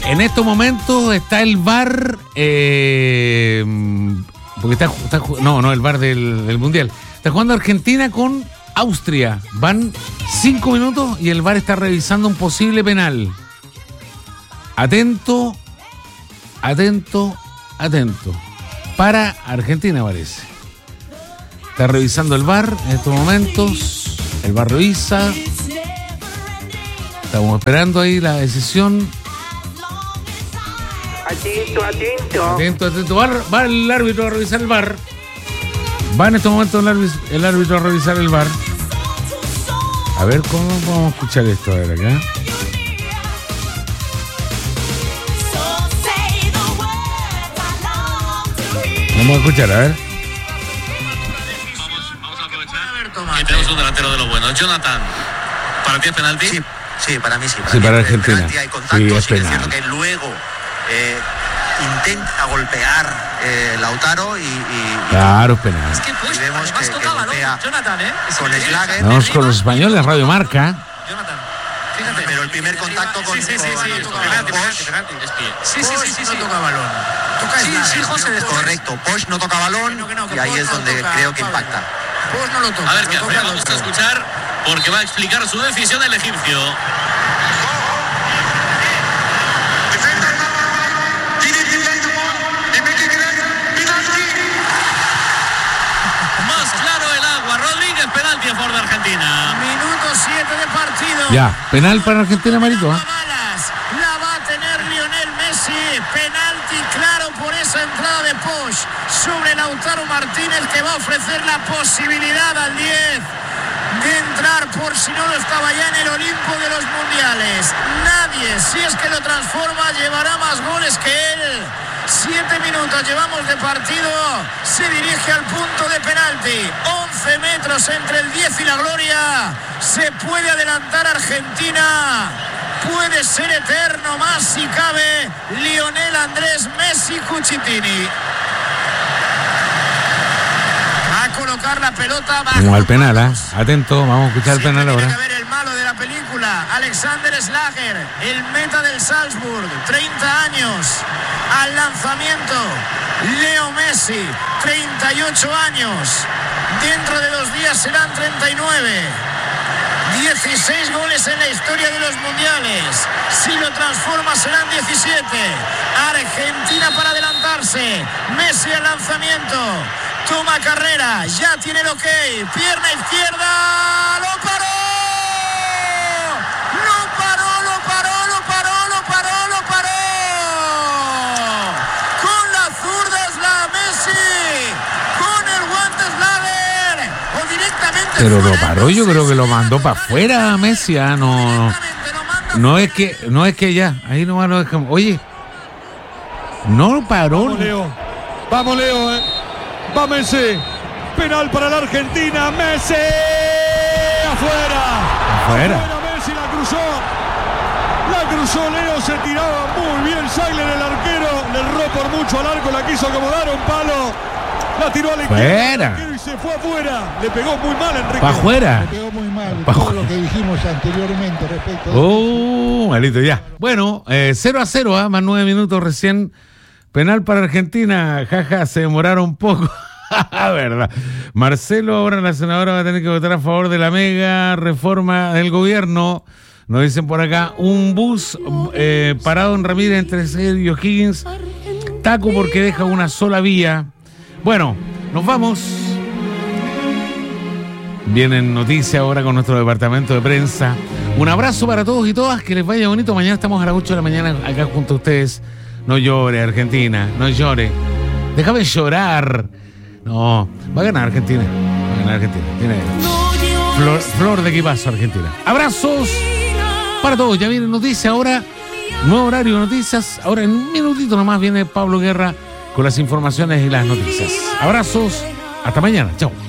En estos momentos está el VAR, porque el VAR del Mundial. Está jugando Argentina con Austria. Van 5 minutos y el VAR está revisando un posible penal. Atento. Para Argentina parece. Está revisando el VAR en estos momentos. El VAR revisa. Estamos esperando ahí la decisión. Atento. Va el árbitro a revisar el VAR. Va en estos momentos el árbitro a revisar el VAR. A ver cómo vamos a escuchar esto. A ver acá. Vamos a escuchar, a ver. Vamos a aprovechar que tenemos un delantero de lo bueno. Jonathan, ¿para ti es penalti? Sí, para mí sí. Para Argentina. Penalti, hay contacto, sí, es es penal. cierto que luego intenta golpear Lautaro y claro, es penal. Es que pues, vemos que toca balón, Jonathan, con Schlager. Vamos con los españoles, Radio Marca. Jonathan, fíjate. Pero el primer contacto con Sí, penalti. Sí, toca balón. Sí, José, correcto. Posch no toca balón y ahí es donde creo que impacta. Posch no lo toca. A ver qué hace, vamos a escuchar porque va a explicar su decisión el egipcio. Más claro el agua. Rodríguez, penalti a favor de Argentina. Minuto 7 de partido. Ya, penal para Argentina, Marito. La va a tener Lionel Messi. Penalti claro por esa entrada de Posch sobre Lautaro Martínez, que va a ofrecer la posibilidad al 10 de entrar por si no lo estaba ya en el Olimpo de los mundiales. Nadie, si es que lo transforma, llevará más goles que él. 7 minutos llevamos de partido. Se dirige al punto de penalti. 11 metros entre el 10 y la gloria. Se puede adelantar Argentina. Puede ser eterno más si cabe. Lionel Andrés Messi Cucitini. Va a colocar la pelota bajo. Vamos al penal, Atento, vamos a escuchar el penal ahora. Tiene que ver el malo de la película, Alexander Schlager, el meta del Salzburg, 30 años. Al lanzamiento, Leo Messi, 38 años. Dentro de 2 días serán 39. 16 goles en la historia de los mundiales. Si lo transforma serán 17. Argentina para adelantarse. Messi al lanzamiento. Toma carrera. Ya tiene el ok. Pierna izquierda. ¡Lo paró! Con la zurda es la Messi. Con el guante Schlager. O directamente. Pero lo paró, yo creo que lo mandó para afuera Messi, no es que ya, ahí nomás lo dejamos. Oye, no lo paró. Vamos Leo, va Messi, penal para la Argentina, Messi, afuera Messi, la cruzó Leo, se tiraba muy bien Sagler, el arquero, le erró por mucho al arco, la quiso acomodar, un palo. La tiró a la izquierda y se fue afuera. Le pegó muy mal Enrique. ¿Para afuera? Le pegó muy mal. Todo lo que dijimos anteriormente respecto. Malito, ya. Bueno, 0-0, más 9 minutos recién. Penal para Argentina. Jaja, se demoraron un poco. Verdad. Marcelo, ahora la senadora va a tener que votar a favor de la mega reforma del gobierno. Nos dicen por acá, un bus parado en Ramírez entre Sergio O'Higgins. Taco porque deja una sola vía. Bueno, nos vamos. Vienen noticias ahora con nuestro departamento de prensa. Un abrazo para todos y todas, que les vaya bonito. Mañana estamos a las 8 de la mañana acá junto a ustedes. No llore, Argentina, no llore. Déjame llorar. No, va a ganar Argentina. Tiene flor de equipazo Argentina. Abrazos para todos. Ya vienen noticias ahora. Nuevo horario de noticias. Ahora en un minutito nomás viene Pablo Guerra con las informaciones y las noticias. Abrazos. Hasta mañana. Chao.